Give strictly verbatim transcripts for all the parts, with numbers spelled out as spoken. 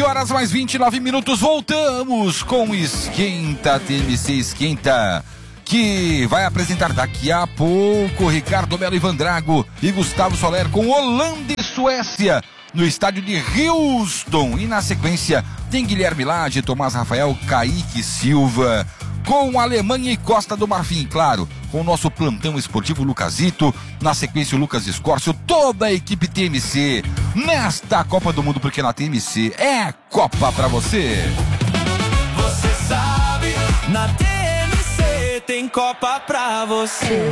horas mais vinte e nove minutos, voltamos com Esquenta, T M C Esquenta, que vai apresentar daqui a pouco Ricardo Melo, Ivan Drago e Gustavo Soler com Holanda e Suécia no estádio de Houston. E na sequência tem Guilherme Lage, Tomás Rafael, Kaique Silva, com Alemanha e Costa do Marfim, claro, com o nosso plantão esportivo Lucasito, na sequência o Lucas Escórcio, toda a equipe T M C, nesta Copa do Mundo, porque na T M C é Copa pra você. Você sabe, na T M C tem Copa pra você.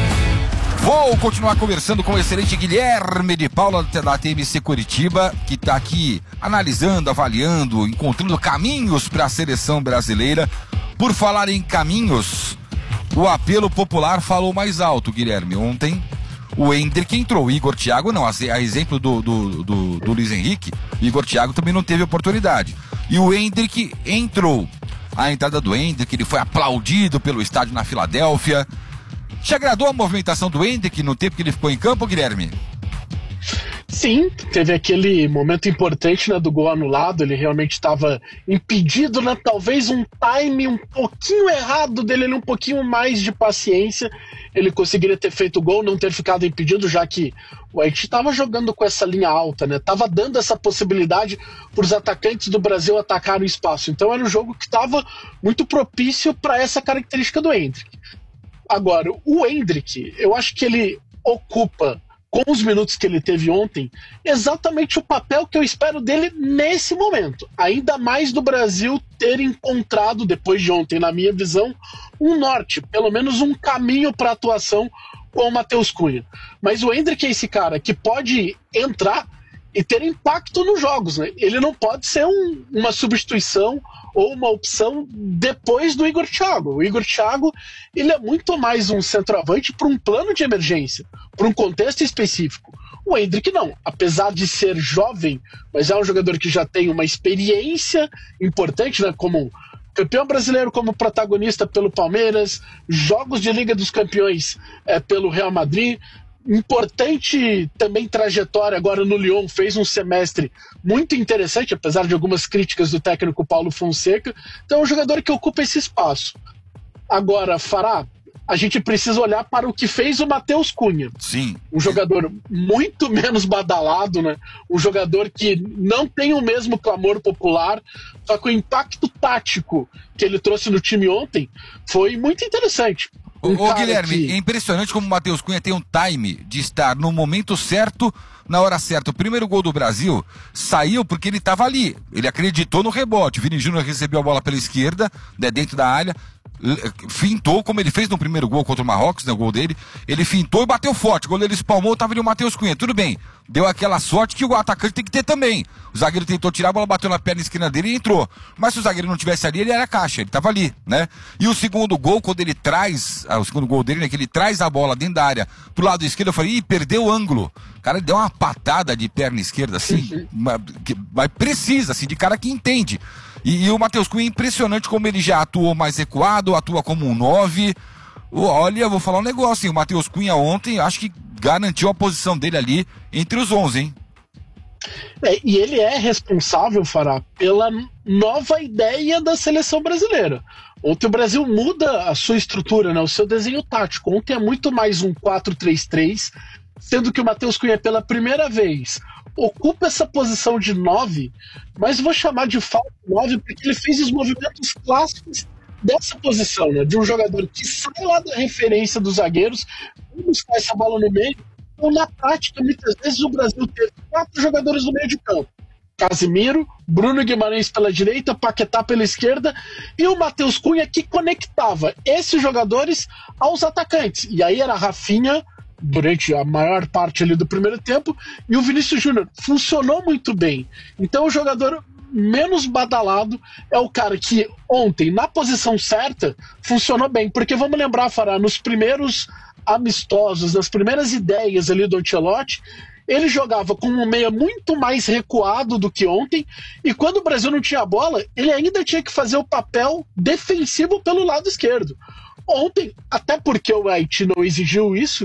Vou continuar conversando com o excelente Guilherme de Paula da T M C Curitiba, que está aqui analisando, avaliando, encontrando caminhos para a seleção brasileira. Por falar em caminhos, o apelo popular falou mais alto, Guilherme. Ontem o Endrick entrou, o Igor Thiago não, a, a exemplo do, do, do, do Luiz Henrique, o Igor Thiago também não teve oportunidade. E o Endrick entrou. A entrada do Endrick, ele foi aplaudido pelo estádio na Filadélfia. Te agradou a movimentação do Endrick no tempo que ele ficou em campo, Guilherme? Sim, teve aquele momento importante, né, do gol anulado. Ele realmente estava impedido, né, talvez um time um pouquinho errado dele, um pouquinho mais de paciência, ele conseguiria ter feito o gol, não ter ficado impedido, já que o Haiti estava jogando com essa linha alta, né, estava dando essa possibilidade para os atacantes do Brasil atacar o espaço. Então era um jogo que estava muito propício para essa característica do Endrick. Agora, o Endrick, eu acho que ele ocupa, com os minutos que ele teve ontem, exatamente o papel que eu espero dele nesse momento. Ainda mais do Brasil ter encontrado, depois de ontem, na minha visão, um norte, pelo menos um caminho para atuação com o Matheus Cunha. Mas o Endrick é esse cara que pode entrar e ter impacto nos jogos, né? Ele não pode ser um, uma substituição ou uma opção depois do Igor Thiago. O Igor Thiago, ele é muito mais um centroavante para um plano de emergência, para um contexto específico. O Endrick não, apesar de ser jovem, mas é um jogador que já tem uma experiência importante, né, como campeão brasileiro, como protagonista pelo Palmeiras, jogos de Liga dos Campeões é, pelo Real Madrid, importante também trajetória agora no Lyon, fez um semestre muito interessante, apesar de algumas críticas do técnico Paulo Fonseca. Então é um jogador que ocupa esse espaço. Agora, Fará, a gente precisa olhar para o que fez o Matheus Cunha. Sim. Um jogador muito menos badalado, né? Um jogador que não tem o mesmo clamor popular, só que o impacto tático que ele trouxe no time ontem foi muito interessante. Um Ô, Guilherme, que... é impressionante como o Matheus Cunha tem um time de estar no momento certo, na hora certa. O primeiro gol do Brasil saiu porque ele estava ali. Ele acreditou no rebote. O Vini Júnior recebeu a bola pela esquerda, né, dentro da área, fintou, como ele fez no primeiro gol contra o Marrocos, né, o gol dele. Ele fintou e bateu forte. O goleiro espalmou, estava ali o Matheus Cunha. Tudo bem, deu aquela sorte que o atacante tem que ter também. O zagueiro tentou tirar, a bola bateu na perna esquerda dele e entrou. Mas se o zagueiro não tivesse ali, ele era caixa, ele estava ali, né? E o segundo gol, quando ele traz, ah, o segundo gol dele, né, que ele traz a bola dentro da área pro lado esquerdo, eu falei, ih, perdeu o ângulo. O cara deu uma patada de perna esquerda, assim, mas, mas precisa, assim, de cara que entende. E, e o Matheus Cunha é impressionante como ele já atuou mais recuado, atua como um nove. Olha, vou falar um negócio, hein? O Matheus Cunha ontem, acho que garantiu a posição dele ali entre os onze, hein? É, e ele é responsável, Fará, pela nova ideia da seleção brasileira. Ontem o Brasil muda a sua estrutura, né, o seu desenho tático. Ontem é muito mais um quatro três três, sendo que o Matheus Cunha, pela primeira vez, ocupa essa posição de nove, mas vou chamar de falso nove porque ele fez os movimentos clássicos dessa posição, né, de um jogador que sai lá da referência dos zagueiros, buscar essa bola no meio. Então, na prática, muitas vezes o Brasil teve quatro jogadores no meio de campo: Casimiro, Bruno Guimarães pela direita, Paquetá pela esquerda e o Matheus Cunha, que conectava esses jogadores aos atacantes. E aí era a Rafinha durante a maior parte ali do primeiro tempo e o Vinícius Júnior. Funcionou muito bem. Então o jogador menos badalado é o cara que ontem, na posição certa, funcionou bem. Porque vamos lembrar, Fará, nos primeiros amistosos, nas primeiras ideias ali do Ancelotti, ele jogava com um meia muito mais recuado do que ontem, e quando o Brasil não tinha bola, ele ainda tinha que fazer o papel defensivo pelo lado esquerdo. Ontem, até porque o Haiti não exigiu isso,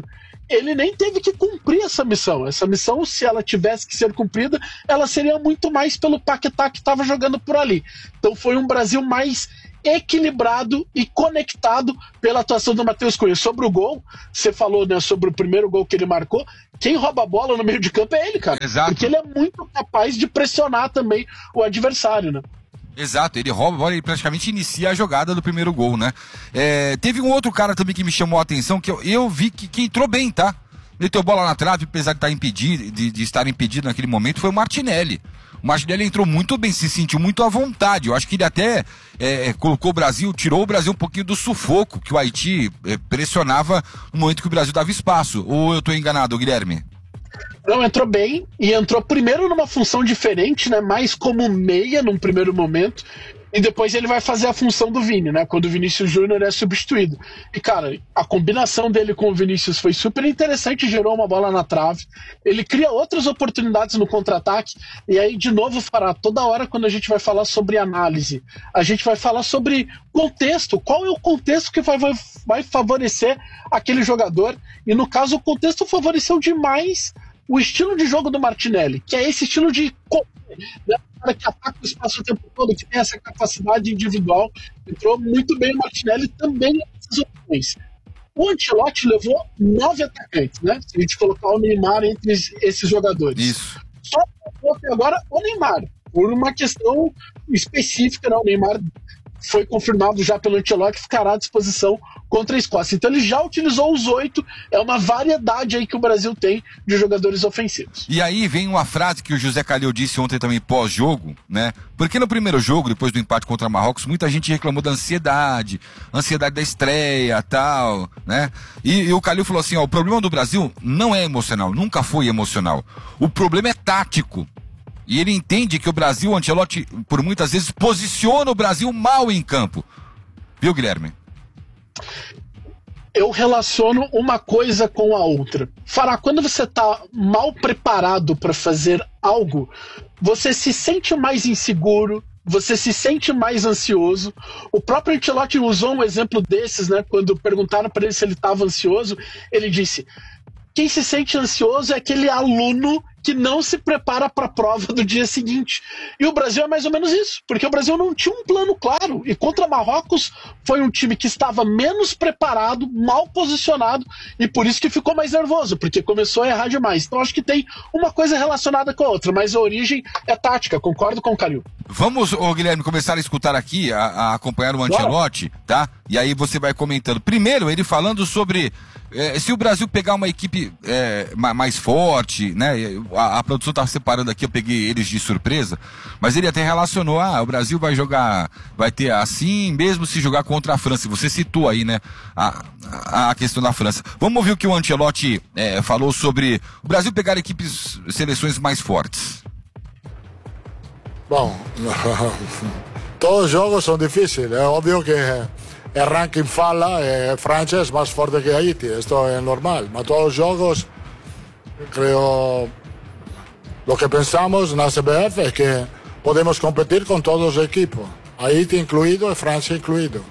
ele nem teve que cumprir essa missão. Essa missão, se ela tivesse que ser cumprida, ela seria muito mais pelo Paquetá que estava jogando por ali. Então foi um Brasil mais equilibrado e conectado pela atuação do Matheus Cunha. Sobre o gol, você falou, né, sobre o primeiro gol que ele marcou, quem rouba a bola no meio de campo é ele, cara. Exato. Porque ele é muito capaz de pressionar também o adversário, né? Exato, ele rouba a bola e praticamente inicia a jogada do primeiro gol, né? É, teve um outro cara também que me chamou a atenção, que eu, eu vi que, que entrou bem, tá? Meteu bola na trave, apesar de estar impedido, de, de estar impedido naquele momento, foi o Martinelli. O Martinelli entrou muito bem, se sentiu muito à vontade. Eu acho que ele até é, colocou o Brasil, tirou o Brasil um pouquinho do sufoco que o Haiti é, pressionava no momento que o Brasil dava espaço. Ou eu estou enganado, Guilherme? Não, entrou bem e entrou primeiro numa função diferente, né? Mais como meia num primeiro momento. E depois ele vai fazer a função do Vini, né? Quando o Vinícius Júnior é substituído. E, cara, a combinação dele com o Vinícius foi super interessante, gerou uma bola na trave. Ele cria outras oportunidades no contra-ataque. E aí, de novo, fará toda hora quando a gente vai falar sobre análise. A gente vai falar sobre contexto. Qual é o contexto que vai, vai, vai favorecer aquele jogador? E, no caso, o contexto favoreceu demais o estilo de jogo do Martinelli, que é esse estilo de... né? Cara que ataca o espaço o tempo todo, que tem essa capacidade individual. Entrou muito bem o Martinelli também nessas opções. O Ancelotti levou nove atacantes, né? Se a gente colocar o Neymar entre esses jogadores. Isso. Só até agora o Neymar, por uma questão específica, né? O Neymar foi confirmado já pelo Ancelotti, ficará à disposição contra a Escócia. Então ele já utilizou os oito, é uma variedade aí que o Brasil tem de jogadores ofensivos. E aí vem uma frase que o José Calil disse ontem também pós-jogo, né? Porque no primeiro jogo, depois do empate contra Marrocos, muita gente reclamou da ansiedade, ansiedade da estreia, tal, né? E, e o Calil falou assim, ó, o problema do Brasil não é emocional, nunca foi emocional. O problema é tático. E ele entende que o Brasil, o Ancelotti, por muitas vezes, posiciona o Brasil mal em campo. Viu, Guilherme? Eu relaciono uma coisa com a outra. Fará, quando você está mal preparado para fazer algo, você se sente mais inseguro, você se sente mais ansioso. O próprio Ancelotti usou um exemplo desses, né? Quando perguntaram para ele se ele estava ansioso, ele disse: quem se sente ansioso é aquele aluno que não se prepara para a prova do dia seguinte. E o Brasil é mais ou menos isso, porque o Brasil não tinha um plano claro. E contra Marrocos foi um time que estava menos preparado, mal posicionado, e por isso que ficou mais nervoso, porque começou a errar demais. Então acho que tem uma coisa relacionada com a outra, mas a origem é tática, concordo com o Calil. Vamos, ô, Guilherme, começar a escutar aqui, a, a acompanhar o Ancelotti, tá? E aí você vai comentando. Primeiro, ele falando sobre é, se o Brasil pegar uma equipe é, mais forte, né? A, a produção tá separando aqui, eu peguei eles de surpresa, mas ele até relacionou, ah, o Brasil vai jogar, vai ter assim, mesmo se jogar contra a França. Você citou aí, né, a, a, a questão da França. Vamos ouvir o que o Ancelotti é, falou sobre o Brasil pegar equipes, seleções mais fortes. Bom, todos os jogos são difíceis, é óbvio que el ranking fala, eh, Francia es más fuerte que Haití, esto es normal, mas todos los jogos, creo, lo que pensamos en la C B F es que podemos competir con todos los equipos, Haití incluido y Francia incluido.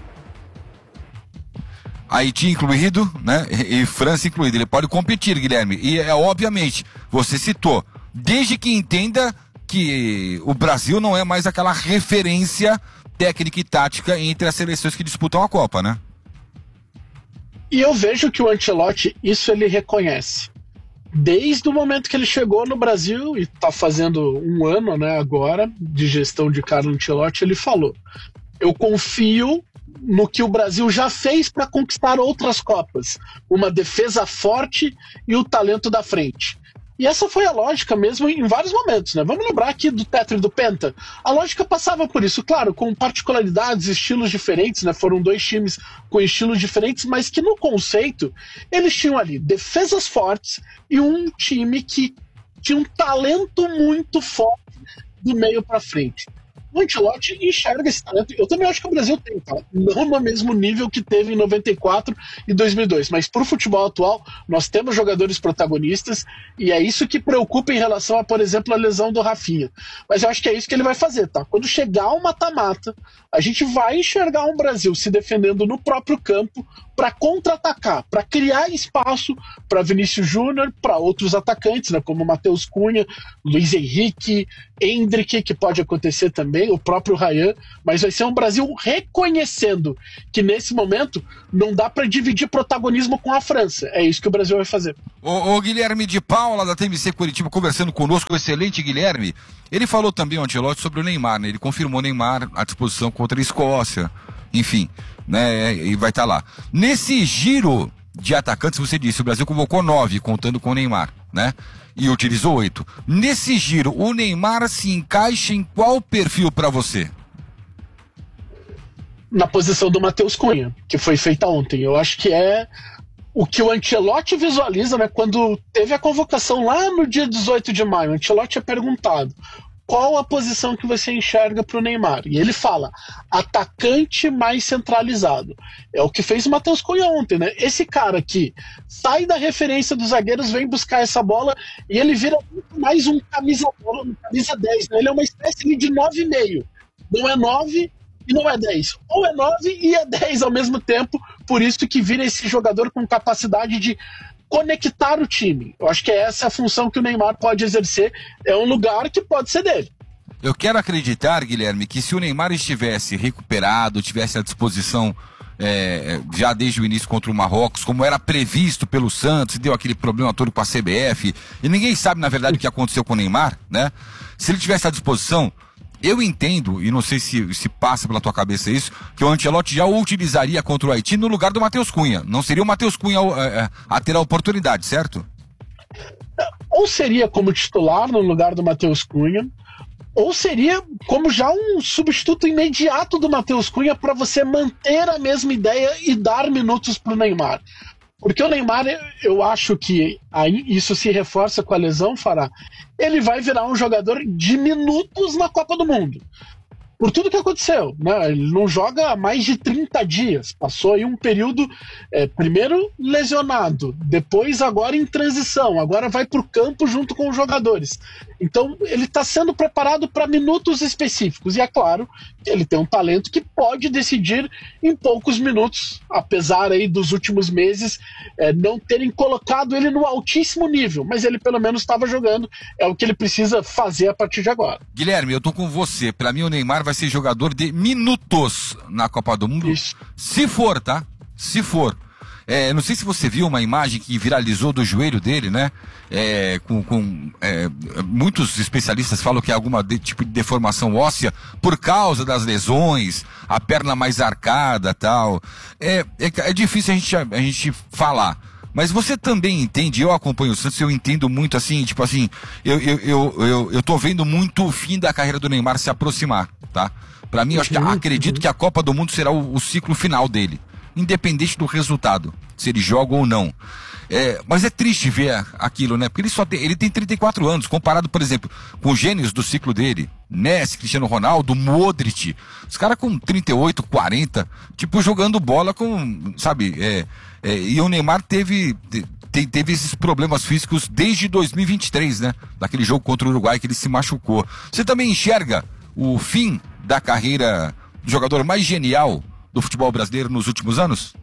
Haiti incluído, né, e França incluído, ele pode competir, Guilherme, e é obviamente, você citou, desde que entenda que o Brasil não é mais aquela referência técnica e tática entre as seleções que disputam a Copa, né? E eu vejo que o Ancelotti, isso ele reconhece. Desde o momento que ele chegou no Brasil, e está fazendo um ano, né, agora, de gestão de Carlo Ancelotti, ele falou: eu confio no que o Brasil já fez para conquistar outras Copas. Uma defesa forte e o talento da frente. E essa foi a lógica mesmo em vários momentos, né? Vamos lembrar aqui do Tetra e do Penta. A lógica passava por isso, claro, com particularidades, estilos diferentes, né? Foram dois times com estilos diferentes, mas que no conceito eles tinham ali defesas fortes e um time que tinha um talento muito forte do meio para frente. O Ancelotti enxerga esse talento. Eu também acho que o Brasil tem, tá? Não no mesmo nível que teve em noventa e quatro e dois mil e dois, mas pro futebol atual nós temos jogadores protagonistas e é isso que preocupa em relação a, por exemplo, a lesão do Rafinha. Mas eu acho que é isso que ele vai fazer, tá? Quando chegar o mata-mata, a gente vai enxergar um Brasil se defendendo no próprio campo para contra-atacar, para criar espaço para Vinícius Júnior, para outros atacantes, né, como Matheus Cunha, Luiz Henrique, Endrick, que pode acontecer também, o próprio Ryan, mas vai ser um Brasil reconhecendo que nesse momento não dá para dividir protagonismo com a França. É isso que o Brasil vai fazer. O, o Guilherme de Paula, da T M C Curitiba, conversando conosco, o excelente Guilherme, ele falou também, o Ancelotti, sobre o Neymar, né? Ele confirmou o Neymar à disposição contra a Escócia, enfim, né? E vai estar lá. Nesse giro de atacantes, você disse, o Brasil convocou nove, contando com o Neymar, né? E utilizou oito. Nesse giro, o Neymar se encaixa em qual perfil para você? Na posição do Matheus Cunha, que foi feita ontem. Eu acho que é o que o Ancelotti visualiza, né? Quando teve a convocação lá no dia dezoito de maio, o Ancelotti é perguntado qual a posição que você enxerga para o Neymar. E ele fala, atacante mais centralizado. É o que fez o Matheus Cunha ontem, né? Esse cara que sai da referência dos zagueiros, vem buscar essa bola e ele vira muito mais um camisa, um camisa dez, né? Ele é uma espécie de nove e meio. Não é nove e não é dez. Ou é nove e é dez ao mesmo tempo, por isso que vira esse jogador com capacidade de conectar o time. Eu acho que essa é a função que o Neymar pode exercer, é um lugar que pode ser dele. Eu quero acreditar, Guilherme, que se o Neymar estivesse recuperado, tivesse à disposição é, já desde o início contra o Marrocos, como era previsto pelo Santos, deu aquele problema todo com a C B F, e ninguém sabe na verdade o que aconteceu com o Neymar, né? Se ele tivesse à disposição, eu entendo, e não sei se, se passa pela tua cabeça isso, que o Ancelotti já o utilizaria contra o Haiti no lugar do Matheus Cunha. Não seria o Matheus Cunha a, a, a ter a oportunidade, certo? Ou seria como titular no lugar do Matheus Cunha, ou seria como já um substituto imediato do Matheus Cunha para você manter a mesma ideia e dar minutos para o Neymar. Porque o Neymar, eu acho que aí isso se reforça com a lesão, Fará. Ele vai virar um jogador de minutos na Copa do Mundo. Por tudo que aconteceu, né? Ele não joga há mais de trinta dias. Passou aí um período, é, primeiro lesionado, depois agora em transição, agora vai para o campo junto com os jogadores. Então ele está sendo preparado para minutos específicos. E é claro que ele tem um talento que pode decidir em poucos minutos, apesar aí dos últimos meses é, não terem colocado ele no altíssimo nível. Mas ele pelo menos estava jogando, é o que ele precisa fazer a partir de agora. Guilherme, eu tô com você. Para mim o Neymar vai ser jogador de minutos na Copa do Mundo. Isso. Se for, tá? Se for. É, não sei se você viu uma imagem que viralizou do joelho dele, né? É, com, com é, muitos especialistas falam que é algum tipo de deformação óssea por causa das lesões, a perna mais arcada, tal. É, é, é difícil a gente, a gente falar. Mas você também entende, eu acompanho o Santos, eu entendo muito assim, tipo assim, eu, eu, eu, eu, eu tô vendo muito o fim da carreira do Neymar se aproximar, tá? Pra mim, eu acho que, acredito que a Copa do Mundo será o, o ciclo final dele, independente do resultado, se ele joga ou não. É, mas é triste ver aquilo, né? Porque ele só tem, ele tem trinta e quatro anos, comparado, por exemplo, com os gênios do ciclo dele, Messi, Cristiano Ronaldo, Modric, os caras com trinta e oito, quarenta, tipo, jogando bola com, sabe, é, é, e o Neymar teve, te, teve esses problemas físicos desde dois mil e vinte e três, né? Daquele jogo contra o Uruguai que ele se machucou. Você também enxerga o fim da carreira do jogador mais genial do futebol brasileiro nos últimos anos?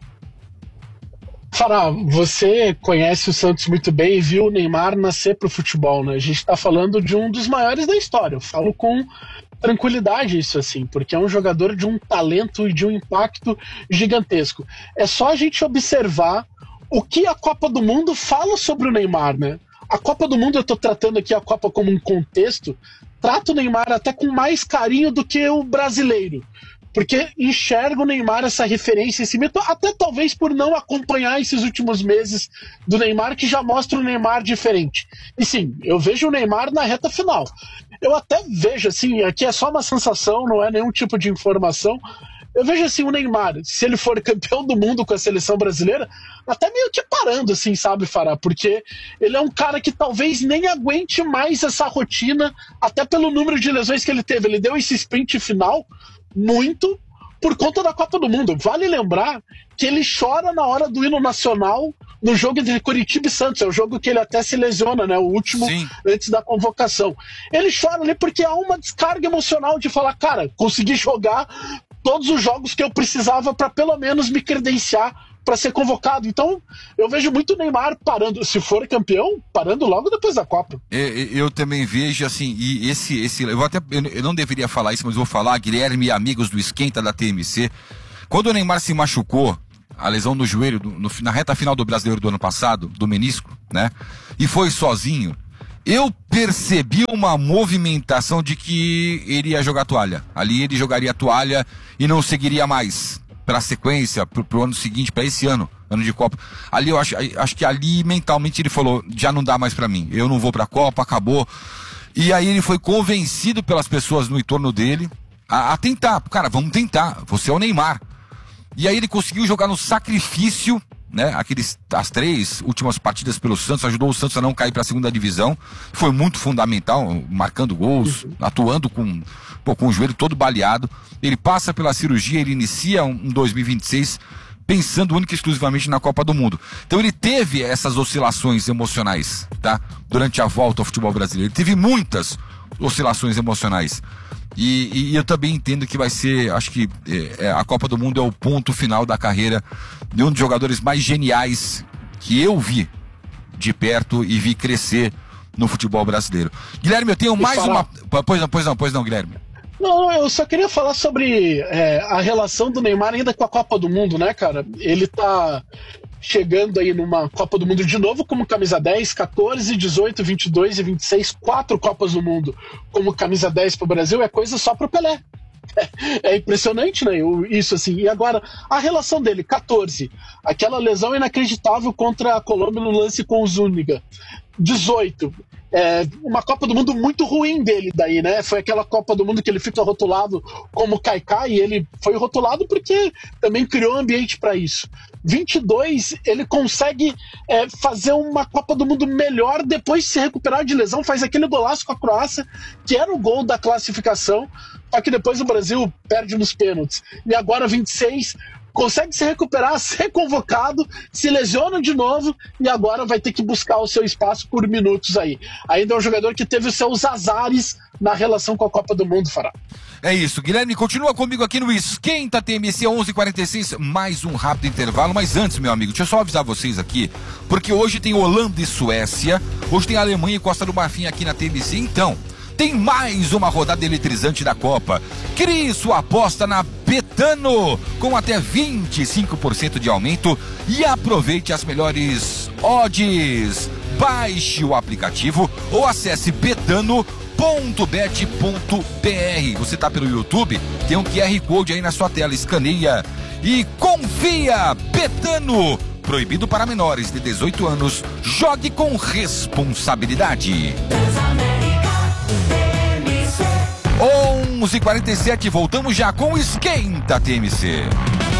Fará, você conhece o Santos muito bem e viu o Neymar nascer pro futebol, né? A gente tá falando de um dos maiores da história. Eu falo com tranquilidade isso assim, porque é um jogador de um talento e de um impacto gigantesco. É só a gente observar o que a Copa do Mundo fala sobre o Neymar, né? A Copa do Mundo, eu tô tratando aqui a Copa como um contexto, trato o Neymar até com mais carinho do que o brasileiro. Porque enxerga o Neymar, essa referência, esse mito, até talvez por não acompanhar esses últimos meses do Neymar, que já mostra o Neymar diferente. E sim, eu vejo o Neymar na reta final. Eu até vejo, assim, aqui é só uma sensação, não é nenhum tipo de informação, eu vejo assim o Neymar, se ele for campeão do mundo com a seleção brasileira, até meio que parando, assim, sabe, Fará? Porque ele é um cara que talvez nem aguente mais essa rotina, até pelo número de lesões que ele teve. Ele deu esse sprint final muito por conta da Copa do Mundo. Vale lembrar que ele chora na hora do hino nacional no jogo entre Curitiba e Santos. É o jogo que ele até se lesiona, né? O último, sim, antes da convocação. Ele chora ali porque há uma descarga emocional de falar, cara, consegui jogar todos os jogos que eu precisava para pelo menos me credenciar para ser convocado. Então, eu vejo muito o Neymar parando, se for campeão, parando logo depois da Copa. Eu, eu também vejo, assim, e esse, esse eu, vou até, eu não deveria falar isso, mas vou falar, Guilherme e amigos do Esquenta da T M C, quando o Neymar se machucou, a lesão no joelho, no, na reta final do Brasileiro do ano passado, do menisco, né, e foi sozinho, eu percebi uma movimentação de que ele ia jogar toalha. Ali ele jogaria toalha e não seguiria mais para a sequência, pro, pro ano seguinte, para esse ano, ano de Copa. Ali eu acho, acho que ali mentalmente ele falou, já não dá mais para mim, eu não vou para a Copa, acabou. E aí ele foi convencido pelas pessoas no entorno dele a, a tentar. Cara, vamos tentar, você é o Neymar. E aí ele conseguiu jogar no sacrifício, né? Aqueles, as três últimas partidas pelo Santos, ajudou o Santos a não cair para a segunda divisão. Foi muito fundamental, marcando gols, atuando com, pô, com o joelho todo baleado. Ele passa pela cirurgia, ele inicia um, um dois mil e vinte e seis pensando única e exclusivamente na Copa do Mundo. Então ele teve essas oscilações emocionais, tá? Durante a volta ao futebol brasileiro. Ele teve muitas oscilações emocionais. E, e eu também entendo que vai ser, acho que é, a Copa do Mundo é o ponto final da carreira de um dos jogadores mais geniais que eu vi de perto e vi crescer no futebol brasileiro. Guilherme, eu tenho mais uma... Pois não, pois não, pois não, Guilherme. Não, eu só queria falar sobre é, a relação do Neymar ainda com a Copa do Mundo, né, cara? Ele tá chegando aí numa Copa do Mundo de novo como camisa dez, catorze, dezoito, vinte e dois e vinte e seis, quatro Copas do Mundo como camisa dez pro Brasil, é coisa só pro Pelé. É, é impressionante, né? Isso assim. E agora, a relação dele, catorze, aquela lesão inacreditável contra a Colômbia no lance com o Zúñiga. dezoito, é, uma Copa do Mundo muito ruim dele daí, né? Foi aquela Copa do Mundo que ele fica rotulado como Kaká, e ele foi rotulado porque também criou um ambiente para isso. vinte e dois, ele consegue é, fazer uma Copa do Mundo melhor depois de se recuperar de lesão, faz aquele golaço com a Croácia, que era o gol da classificação, só que depois o Brasil perde nos pênaltis. E agora vinte e seis, consegue se recuperar, ser convocado, se lesiona de novo e agora vai ter que buscar o seu espaço por minutos aí. Ainda é um jogador que teve os seus azares na relação com a Copa do Mundo, Fará. É isso, Guilherme, continua comigo aqui no Esquenta T M C onze e quarenta e seis, mais um rápido intervalo, mas antes, meu amigo, deixa eu só avisar vocês aqui, porque hoje tem Holanda e Suécia, hoje tem Alemanha e Costa do Marfim aqui na T M C, então... Tem mais uma rodada eletrizante da Copa. Crie sua aposta na Betano com até vinte e cinco por cento de aumento e aproveite as melhores odds. Baixe o aplicativo ou acesse betano ponto bet ponto br. Você está pelo YouTube? Tem um Q R Code aí na sua tela. Escaneia e confia. Betano. Proibido para menores de dezoito anos. Jogue com responsabilidade. onze e quarenta e sete, voltamos já com o Esquenta T M C.